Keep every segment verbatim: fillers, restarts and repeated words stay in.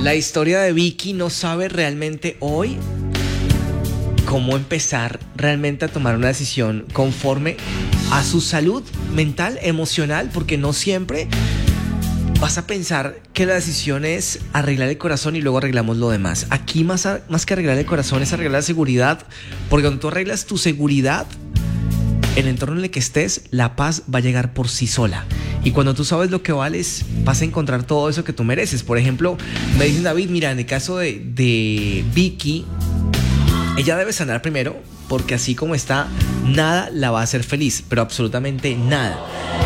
La historia de Vicky no sabe realmente hoy cómo empezar realmente a tomar una decisión conforme a su salud mental, emocional, porque no siempre vas a pensar que la decisión es arreglar el corazón y luego arreglamos lo demás. Aquí más, a, más que arreglar el corazón es arreglar la seguridad, porque cuando tú arreglas tu seguridad, el entorno en el que estés, la paz va a llegar por sí sola. Y cuando tú sabes lo que vales, vas a encontrar todo eso que tú mereces. Por ejemplo, me dicen, David, mira, en el caso de, de Vicky, ella debe sanar primero, porque así como está, nada la va a hacer feliz, pero absolutamente nada.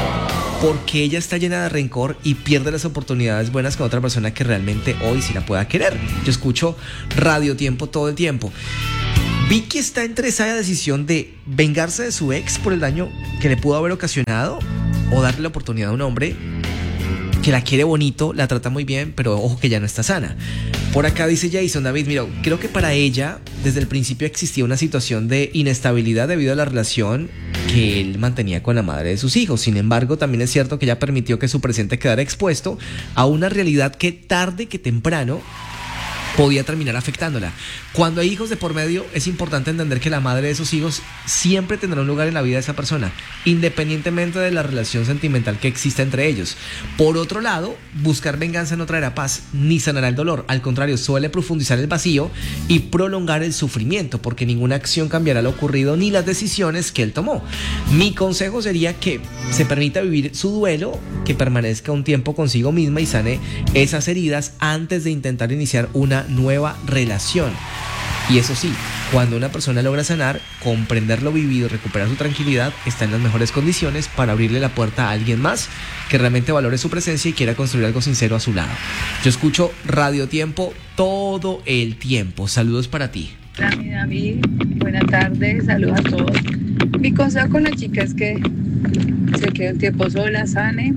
Porque ella está llena de rencor y pierde las oportunidades buenas con otra persona que realmente hoy sí la pueda querer. Yo escucho Radio Tiempo todo el tiempo. Vicky está entre esa decisión de vengarse de su ex por el daño que le pudo haber ocasionado o darle la oportunidad a un hombre que la quiere bonito, la trata muy bien, pero ojo que ya no está sana. Por acá dice Jason, David, mira, creo que para ella desde el principio existía una situación de inestabilidad debido a la relación que él mantenía con la madre de sus hijos. Sin embargo, también es cierto que ella permitió que su presente quedara expuesto a una realidad que tarde que temprano podía terminar afectándola. Cuando hay hijos de por medio, es importante entender que la madre de esos hijos siempre tendrá un lugar en la vida de esa persona, independientemente de la relación sentimental que exista entre ellos. Por otro lado, buscar venganza no traerá paz ni sanará el dolor. Al contrario, suele profundizar el vacío y prolongar el sufrimiento, porque ninguna acción cambiará lo ocurrido ni las decisiones que él tomó. Mi consejo sería que se permita vivir su duelo, que permanezca un tiempo consigo misma y sane esas heridas antes de intentar iniciar una nueva relación. Y eso sí, cuando una persona logra sanar, comprender lo vivido y recuperar su tranquilidad, está en las mejores condiciones para abrirle la puerta a alguien más que realmente valore su presencia y quiera construir algo sincero a su lado. Yo escucho Radio Tiempo todo el tiempo. Saludos para ti. Hola, mi David. Buenas tardes. Saludos a todos. Mi consejo con la chica es que se quede un tiempo sola, sane,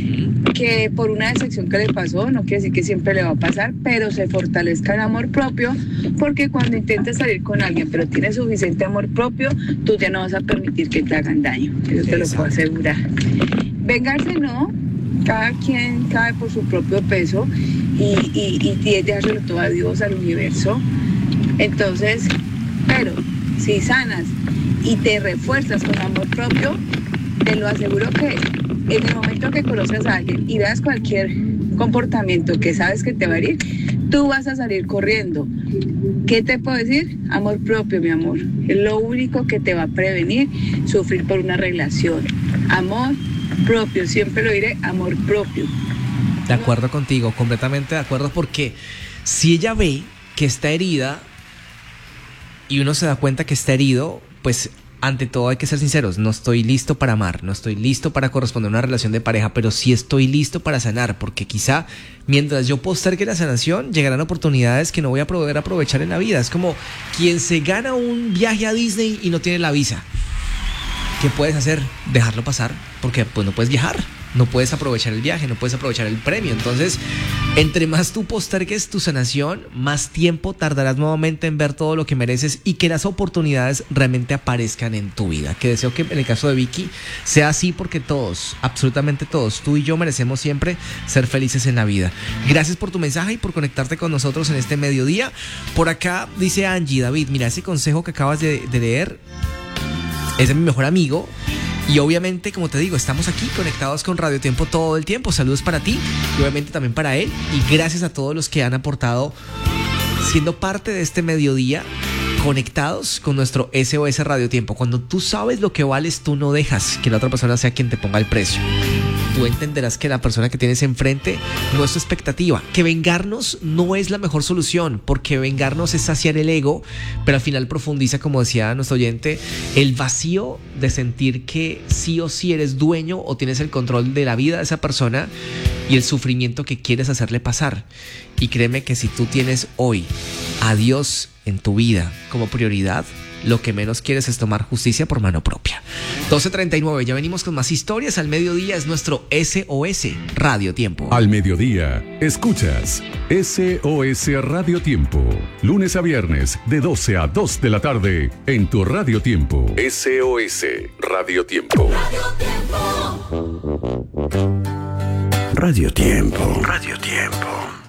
que por una decepción que le pasó, no quiere decir que siempre le va a pasar, pero se fortalezca el amor propio, porque cuando intentes salir con alguien pero tienes suficiente amor propio, tú ya no vas a permitir que te hagan daño, eso te lo puedo asegurar. Vengarse no, cada quien cae por su propio peso y, y, y dejárselo todo a Dios, al universo. Entonces, pero si sanas y te refuerzas con amor propio, te lo aseguro que en el momento que conoces a alguien y veas cualquier comportamiento que sabes que te va a herir, tú vas a salir corriendo. ¿Qué te puedo decir? Amor propio, mi amor. Es lo único que te va a prevenir sufrir por una relación. Amor propio, siempre lo diré, amor propio. De acuerdo contigo, completamente de acuerdo, porque si ella ve que está herida y uno se da cuenta que está herido, pues ante todo hay que ser sinceros. No estoy listo para amar, no estoy listo para corresponder a una relación de pareja, pero sí estoy listo para sanar, porque quizá mientras yo postergue la sanación llegarán oportunidades que no voy a poder aprovechar en la vida. Es como quien se gana un viaje a Disney y no tiene la visa. ¿Qué puedes hacer? Dejarlo pasar, porque pues no puedes viajar, no puedes aprovechar el viaje, no puedes aprovechar el premio. Entonces, entre más tú postergues tu sanación, más tiempo tardarás nuevamente en ver todo lo que mereces y que las oportunidades realmente aparezcan en tu vida. Que deseo que en el caso de Vicky sea así, porque todos, absolutamente todos, tú y yo merecemos siempre ser felices en la vida. Gracias por tu mensaje y por conectarte con nosotros en este mediodía. Por acá dice Angie, David, mira, ese consejo que acabas de, de leer es de mi mejor amigo. Y obviamente, como te digo, estamos aquí conectados con Radio Tiempo todo el tiempo. Saludos para ti y obviamente también para él. Y gracias a todos los que han aportado siendo parte de este mediodía, conectados con nuestro S O S Radio Tiempo. Cuando tú sabes lo que vales, tú no dejas que la otra persona sea quien te ponga el precio. Tú entenderás que la persona que tienes enfrente no es tu expectativa. Que vengarnos no es la mejor solución, porque vengarnos es saciar el ego, pero al final profundiza, como decía nuestro oyente, el vacío de sentir que sí o sí eres dueño o tienes el control de la vida de esa persona y el sufrimiento que quieres hacerle pasar. Y créeme que si tú tienes hoy a Dios en tu vida como prioridad, lo que menos quieres es tomar justicia por mano propia. doce treinta y nueve, ya venimos con más historias. Al mediodía es nuestro S O S Radio Tiempo. Al mediodía, escuchas S O S Radio Tiempo. Lunes a viernes, de doce a dos de la tarde, en tu Radio Tiempo. S O S Radio Tiempo. Radio Tiempo. Radio Tiempo. Radio Tiempo.